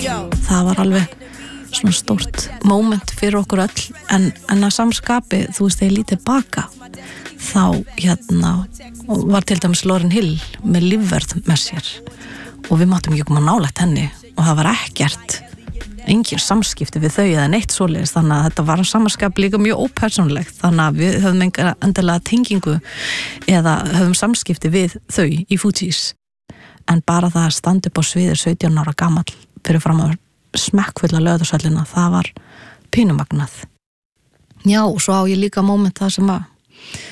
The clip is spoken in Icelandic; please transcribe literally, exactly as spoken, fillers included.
það var alveg svona stórt moment fyrir okkur öll en, en að samskapi, þú veist, þegar ég lítið baka þá hérna var til dæmis Lauryn Hill með lífverð með sér og við máttum ekki koma nálægt henni og það var ekkert engin samskipti við þau eða neitt svoleiðis þannig að þetta var samanskap líka mjög ópersónulegt þannig að við höfum enga endilega tengingu eða höfum samskipti við þau í Fugees en bara það að standa upp á sviðir sautján ára gamall fyrir fram að smekkfulla Laugardalshöllina, það var pínumagnað. Já, og svo á ég líka moment það sem að